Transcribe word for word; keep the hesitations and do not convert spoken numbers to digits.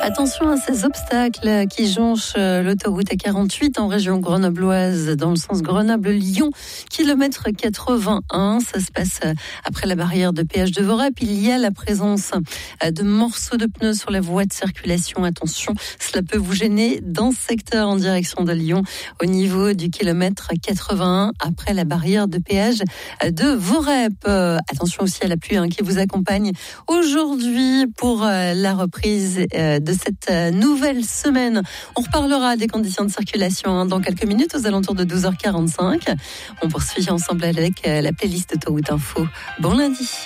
Attention à ces obstacles qui jonchent l'autoroute A quarante-huit en région grenobloise dans le sens Grenoble-Lyon, kilomètre quatre-vingt-un. Ça se passe après la barrière de péage de Vorep. Il y a la présence de morceaux de pneus sur la voie de circulation. Attention, cela peut vous gêner dans ce secteur en direction de Lyon au niveau du kilomètre quatre-vingt-un après la barrière de péage de Vorep. Attention aussi à la pluie hein, qui vous accompagne aujourd'hui pour la reprise de cette nouvelle semaine. On reparlera des conditions de circulation hein, dans quelques minutes aux alentours de douze heures quarante-cinq. On poursuit ensemble avec la playlist Autoroute Info. Bon lundi.